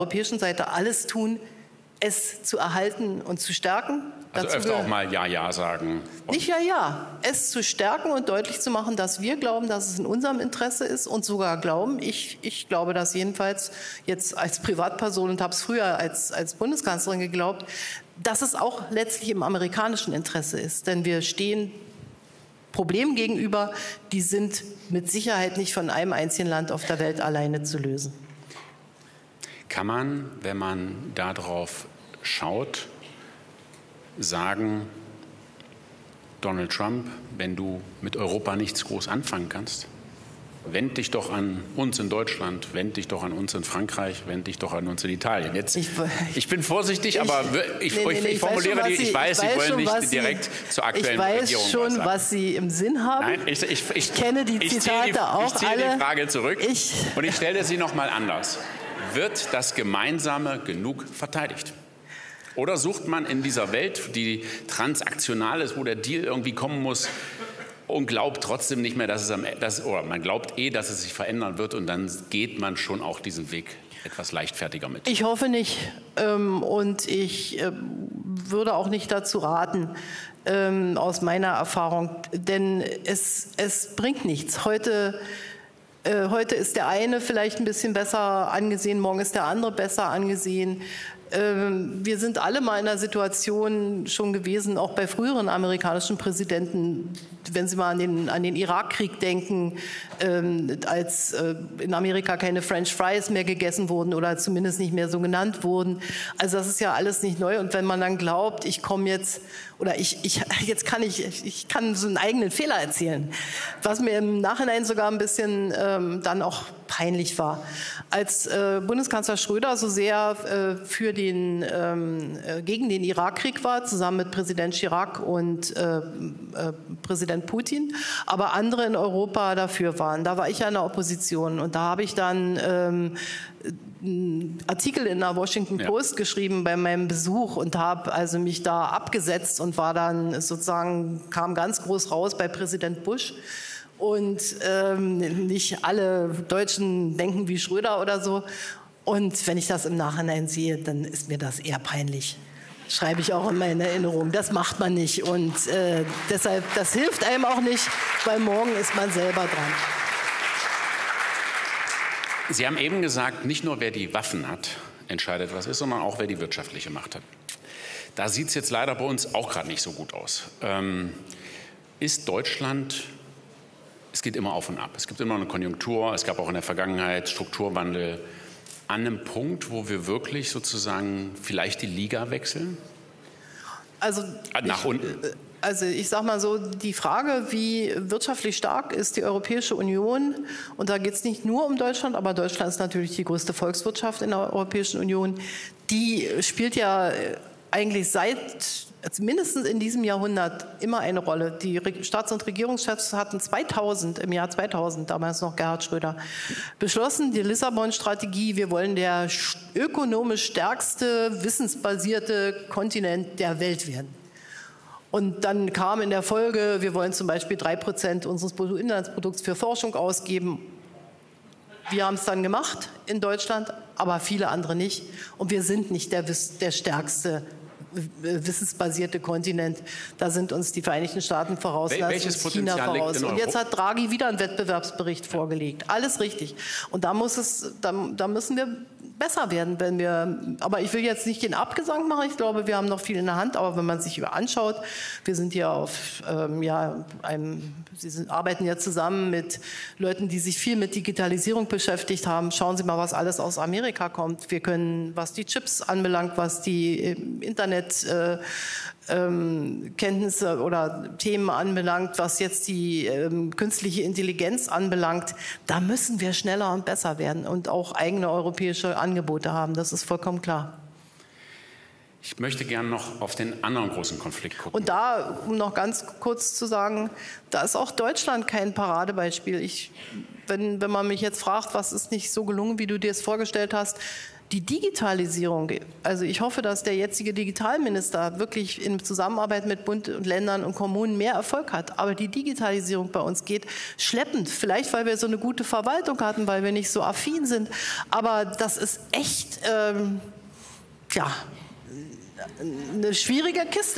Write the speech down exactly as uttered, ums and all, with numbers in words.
europäischen Seite alles tun, es zu erhalten und zu stärken. Also Dazu öfter auch mal Ja, Ja sagen. Nicht Ja, Ja. Es zu stärken und deutlich zu machen, dass wir glauben, dass es in unserem Interesse ist und sogar glauben, ich, ich glaube das jedenfalls jetzt als Privatperson und habe es früher als, als Bundeskanzlerin geglaubt, dass es auch letztlich im amerikanischen Interesse ist. Denn wir stehen Problemen gegenüber, die sind mit Sicherheit nicht von einem einzigen Land auf der Welt alleine zu lösen. Kann man, wenn man darauf schaut, sagen, Donald Trump, wenn du mit Europa nichts groß anfangen kannst, wend dich doch an uns in Deutschland, wend dich doch an uns in Frankreich, wend dich doch an uns in Italien. Jetzt, ich, ich bin vorsichtig, ich, aber ich, nee, nee, ich, ich formuliere die, ich weiß, Sie wollen nicht direkt zur aktuellen Regierung Ich weiß schon, was Sie im Sinn haben. Nein, ich, ich, ich, ich kenne die Zitate die, auch ich ziehe alle. die Frage zurück ich, und ich stelle sie noch mal anders. Wird das Gemeinsame genug verteidigt? Oder sucht man in dieser Welt, die transaktional ist, wo der Deal irgendwie kommen muss, und glaubt trotzdem nicht mehr, dass es am dass, oder man glaubt eh, dass es sich verändern wird, und dann geht man schon auch diesen Weg etwas leichtfertiger mit? Ich hoffe nicht, ähm, und ich äh, würde auch nicht dazu raten, ähm, aus meiner Erfahrung, denn es, es bringt nichts. Heute Äh, heute ist der eine vielleicht ein bisschen besser angesehen, morgen ist der andere besser angesehen. Ähm, wir sind alle mal in einer Situation schon gewesen, auch bei früheren amerikanischen Präsidenten, wenn Sie mal an den, an den Irakkrieg denken, ähm, als äh, in Amerika keine French Fries mehr gegessen wurden oder zumindest nicht mehr so genannt wurden. Also das ist ja alles nicht neu. Und wenn man dann glaubt, ich komme jetzt, oder ich, ich, jetzt kann ich, ich kann so einen eigenen Fehler erzählen, was mir im Nachhinein sogar ein bisschen ähm, dann auch peinlich war. Als äh, Bundeskanzler Schröder so sehr äh, für den, ähm, äh, gegen den Irakkrieg war, zusammen mit Präsident Chirac und äh, äh, Präsident Putin, aber andere in Europa dafür waren. Da war ich ja in der Opposition, und da habe ich dann ähm, einen Artikel in der Washington Post ja. geschrieben bei meinem Besuch und habe also mich da abgesetzt und war dann sozusagen, kam ganz groß raus bei Präsident Bush. Und ähm, nicht alle Deutschen denken wie Schröder oder so. Und wenn ich das im Nachhinein sehe, dann ist mir das eher peinlich. Schreibe ich auch in meine Erinnerung. Das macht man nicht. Und äh, deshalb, das hilft einem auch nicht, weil morgen ist man selber dran. Sie haben eben gesagt, nicht nur wer die Waffen hat, entscheidet, was ist, sondern auch wer die wirtschaftliche Macht hat. Da sieht es jetzt leider bei uns auch gerade nicht so gut aus. Ähm, ist Deutschland... Es geht immer auf und ab. Es gibt immer eine Konjunktur. Es gab auch in der Vergangenheit Strukturwandel. An einem Punkt, wo wir wirklich sozusagen vielleicht die Liga wechseln? Also nach ich, unten? Also ich sage mal so, die Frage, wie wirtschaftlich stark ist die Europäische Union, und da geht es nicht nur um Deutschland, aber Deutschland ist natürlich die größte Volkswirtschaft in der Europäischen Union, die spielt ja eigentlich seit also mindestens in diesem Jahrhundert immer eine Rolle. Die Staats- und Regierungschefs hatten zweitausend, im Jahr zweitausend, damals noch Gerhard Schröder, beschlossen, die Lissabon-Strategie, wir wollen der ökonomisch stärkste, wissensbasierte Kontinent der Welt werden. Und dann kam in der Folge, wir wollen zum Beispiel drei Prozent unseres Bruttoinlandsprodukts für Forschung ausgeben. Wir haben es dann gemacht in Deutschland, aber viele andere nicht. Und wir sind nicht der, der stärkste wissensbasierte Kontinent. Da sind uns die Vereinigten Staaten voraus, da ist uns China voraus. Und jetzt hat Draghi wieder einen Wettbewerbsbericht vorgelegt. Alles richtig. Und da muss es, da, da müssen wir besser werden, wenn wir, aber ich will jetzt nicht den Abgesang machen, ich glaube, wir haben noch viel in der Hand, aber wenn man sich anschaut, wir sind ja auf, ähm, ja, einem, Sie sind, arbeiten ja zusammen mit Leuten, die sich viel mit Digitalisierung beschäftigt haben. Schauen Sie mal, was alles aus Amerika kommt. Wir können, was die Chips anbelangt, was die Internet äh, ähm, Kenntnisse oder Themen anbelangt, was jetzt die ähm, künstliche Intelligenz anbelangt, da müssen wir schneller und besser werden und auch eigene europäische Angebote haben. Das ist vollkommen klar. Ich möchte gerne noch auf den anderen großen Konflikt gucken. Und da, um noch ganz kurz zu sagen, da ist auch Deutschland kein Paradebeispiel. Ich, wenn, wenn man mich jetzt fragt, was ist nicht so gelungen, wie du dir es vorgestellt hast, Die Digitalisierung, also ich hoffe, dass der jetzige Digitalminister wirklich in Zusammenarbeit mit Bund und Ländern und Kommunen mehr Erfolg hat. Aber die Digitalisierung bei uns geht schleppend. Vielleicht, weil wir so eine gute Verwaltung hatten, weil wir nicht so affin sind. Aber das ist echt, ähm, ja, eine schwierige Kiste.